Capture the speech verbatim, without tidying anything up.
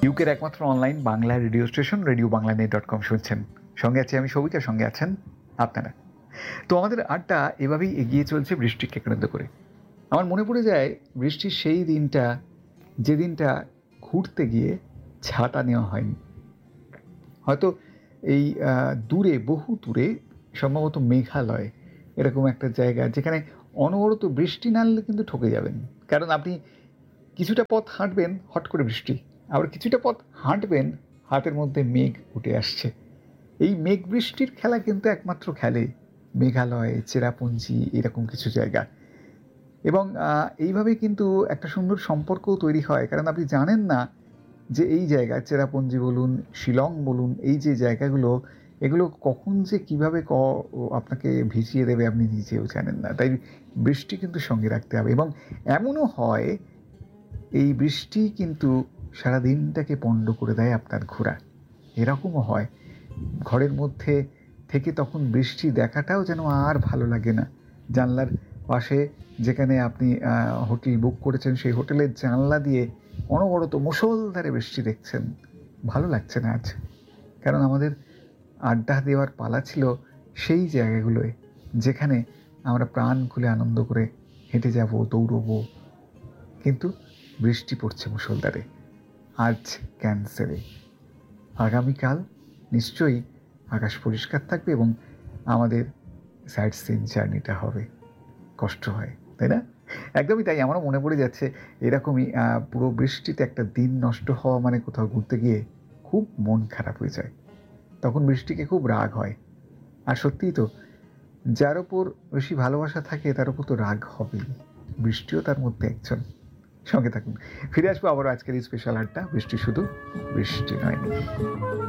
ইউকের একমাত্র online Bangla radio station radio Bangla net dot com শুনছেন। সঙ্গে আছি আমি সবিতার, সঙ্গে আছেন আপনারা। তো আমাদের আড্ডা এভাবেই এগিয়ে চলছে বৃষ্টিকে কেন্দ্র করে। আমার মনে পড়ে যায় বৃষ্টির সেই দিনটা, যে দিনটা ঘুরতে গিয়ে ছাতা নেওয়া হয়নি। হয়তো এই দূরে, বহু দূরে, সম্ভবত মেঘালয় এরকম একটা জায়গা যেখানে অনবরত বৃষ্টি নামলে কিন্তু ঠকে যাবেন। কারণ আপনি কিছুটা পথ হাঁটবেন, হট করে বৃষ্টি, আবার কিছুটা পথ হাঁটবেন, হাতের মধ্যে মেঘ উঠে আসছে। এই মেঘ বৃষ্টির খেলা কিন্তু একমাত্র খেলে মেঘালয়, চেরাপুঞ্জি, এরকম কিছু জায়গা। এবং এইভাবে কিন্তু একটা সুন্দর সম্পর্কও তৈরি হয়। কারণ আপনি জানেন না যে এই জায়গা, চেরাপুঞ্জি বলুন, শিলং বলুন, এই যে জায়গাগুলো, এগুলো কখন যে কীভাবে ক আপনাকে ভিজিয়ে দেবে আপনি নিজেও জানেন না। তাই বৃষ্টি কিন্তু সঙ্গে রাখতে হবে। এবং এমনও হয় এই বৃষ্টি কিন্তু সারা দিনটাকে পণ্ড করে দেয় আপনার ঘোরা। এরকমও হয় ঘরের মধ্যে থেকে তখন বৃষ্টি দেখাটাও যেন আর ভালো লাগে না। জানলার পাশে যেখানে আপনি হোটেল বুক করেছেন, সেই হোটেলের জানলা দিয়ে অনবরত মুষলধারে বৃষ্টি দেখছেন, ভালো লাগছে না আজ। কারণ আমাদের আড্ডা দেওয়ার পালা ছিল সেই জায়গাগুলোয় যেখানে আমরা প্রাণ খুলে আনন্দ করে হেঁটে যাব, দৌড়বো, কিন্তু বৃষ্টি পড়ছে মুষলধারে। আজ ক্যান্সেলে। আগামীকাল নিশ্চয়ই আকাশ পরিষ্কার থাকবে এবং আমাদের সাইট সিন জার্নিটা হবে। কষ্ট হয়, তাই না? একদমই তাই। আমারও মনে পড়ে যাচ্ছে এরকমই পুরো বৃষ্টিতে একটা দিন নষ্ট হওয়া মানে কোথাও ঘুরতে গিয়ে খুব মন খারাপ হয়ে যায়। তখন বৃষ্টিকে খুব রাগ হয়। আর সত্যিই তো, যার ওপর বেশি ভালোবাসা থাকে তার ওপর তো রাগ হবেই। বৃষ্টিও তার মধ্যে একজন। সঙ্গে থাকুন, ফিরে আসবো আবারও আজকের এই স্পেশাল আড্ডা। বৃষ্টি শুধু বৃষ্টি নয়।